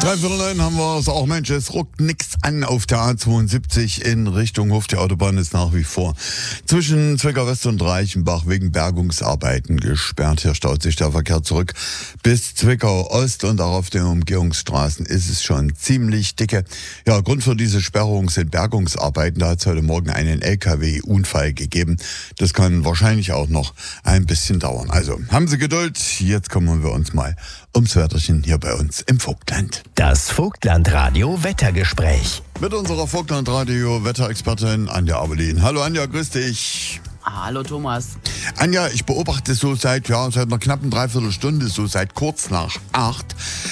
3:09 haben wir es auch. Mensch, es ruckt nichts an auf der A72 in Richtung Hof. Die Autobahn ist nach wie vor zwischen Zwickau West und Reichenbach wegen Bergungsarbeiten gesperrt. Hier staut sich der Verkehr zurück bis Zwickau Ost und auch auf den Umgehungsstraßen ist es schon ziemlich dicke. Ja, Grund für diese Sperrung sind Bergungsarbeiten. Da hat es heute Morgen einen LKW-Unfall gegeben. Das kann wahrscheinlich auch noch ein bisschen dauern. Also haben Sie Geduld. Jetzt kümmern wir uns mal ums Wetterchen hier bei uns im Vogtland. Das Vogtlandradio Wettergespräch. Mit unserer Vogtlandradio Wetterexpertin Anja Abelin. Hallo Anja, grüß dich. Hallo Thomas. Anja, ich beobachte so seit einer knappen Dreiviertelstunde, so seit kurz nach 8.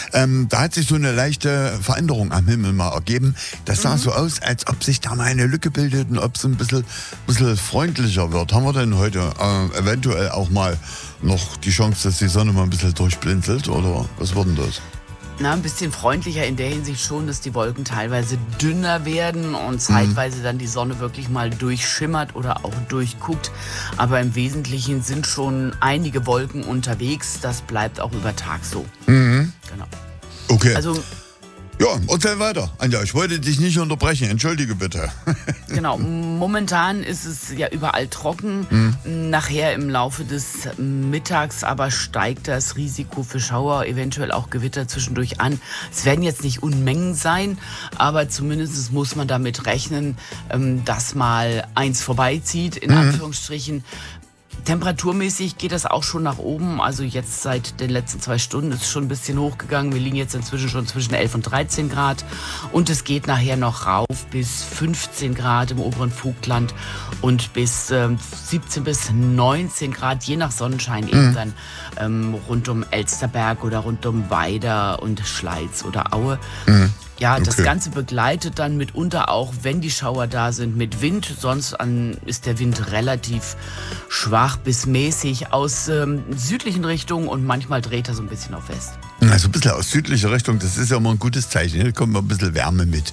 Da hat sich so eine leichte Veränderung am Himmel mal ergeben. Das sah so aus, als ob sich da mal eine Lücke bildet und ob es ein bisschen freundlicher wird. Haben wir denn heute eventuell auch mal noch die Chance, dass die Sonne mal ein bisschen durchblinzelt oder was wird denn das? Na, ein bisschen freundlicher in der Hinsicht schon, dass die Wolken teilweise dünner werden und zeitweise dann die Sonne wirklich mal durchschimmert oder auch durchguckt. Aber im Wesentlichen sind schon einige Wolken unterwegs. Das bleibt auch über Tag so. Mhm. Genau. Okay. Also, ja, erzähl weiter. Anja, ich wollte dich nicht unterbrechen. Entschuldige bitte. genau, momentan ist es ja überall trocken. Nachher im Laufe des Mittags aber steigt das Risiko für Schauer, eventuell auch Gewitter zwischendurch an. Es werden jetzt nicht Unmengen sein, aber zumindest muss man damit rechnen, dass mal eins vorbeizieht, in Anführungsstrichen. Temperaturmäßig geht das auch schon nach oben. Also jetzt seit den letzten 2 Stunden ist es schon ein bisschen hochgegangen. Wir liegen jetzt inzwischen schon zwischen 11 und 13 Grad. Und es geht nachher noch rauf bis 15 Grad im oberen Vogtland und bis 17 bis 19 Grad, je nach Sonnenschein eben dann rund um Elsterberg oder rund um Weida und Schleiz oder Aue. Ja, das Ganze begleitet dann mitunter auch, wenn die Schauer da sind, mit Wind. Sonst ist der Wind relativ schwach bis mäßig aus südlichen Richtungen und manchmal dreht er so ein bisschen auf West. Also ein bisschen aus südlicher Richtung, das ist ja immer ein gutes Zeichen. Hier kommt mal ein bisschen Wärme mit.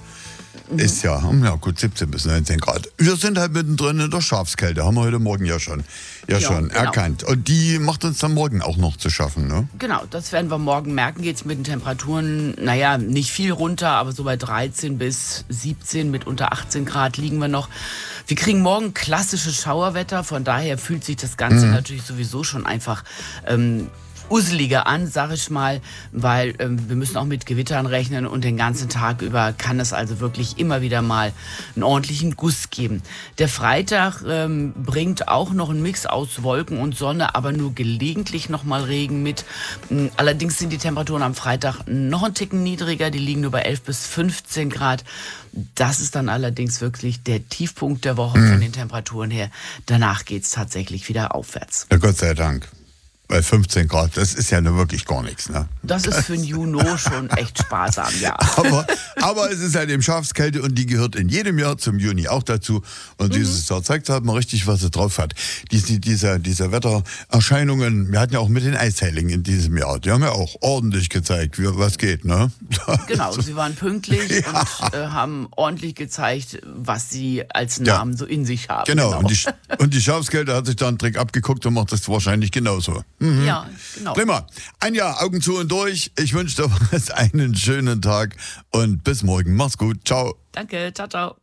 Ist ja gut 17 bis 19 Grad. Wir sind halt mittendrin in der Schafskälte, haben wir heute Morgen ja schon genau erkannt. Und die macht uns dann morgen auch noch zu schaffen, ne? Genau, das werden wir morgen merken. Geht's mit den Temperaturen, nicht viel runter, aber so bei 13 bis 17, mit unter 18 Grad liegen wir noch. Wir kriegen morgen klassisches Schauerwetter, von daher fühlt sich das Ganze natürlich sowieso schon einfach useliger an, sag ich mal, weil wir müssen auch mit Gewittern rechnen und den ganzen Tag über kann es also wirklich immer wieder mal einen ordentlichen Guss geben. Der Freitag bringt auch noch einen Mix aus Wolken und Sonne, aber nur gelegentlich noch mal Regen mit. Allerdings sind die Temperaturen am Freitag noch einen Ticken niedriger, die liegen nur bei 11 bis 15 Grad. Das ist dann allerdings wirklich der Tiefpunkt der Woche von den Temperaturen her. Danach geht es tatsächlich wieder aufwärts. Ja, Gott sei Dank. Bei 15 Grad, das ist ja nur wirklich gar nichts, ne? Das ist für ein Juni schon echt sparsam, ja. Aber es ist halt eben Schafskälte und die gehört in jedem Jahr zum Juni auch dazu. Und dieses Jahr zeigt halt mal richtig, was es drauf hat. Diese Wettererscheinungen, wir hatten ja auch mit den Eisheiligen in diesem Jahr, die haben ja auch ordentlich gezeigt, was geht, ne? Genau, sie waren pünktlich und haben ordentlich gezeigt, was sie als Namen so in sich haben. Genau. Und die Schafskälte hat sich da einen Trick abgeguckt und macht das wahrscheinlich genauso. Ja, genau. Prima. Anja, Augen zu und durch. Ich wünsche dir einen schönen Tag und bis morgen. Mach's gut. Ciao. Danke, ciao, ciao.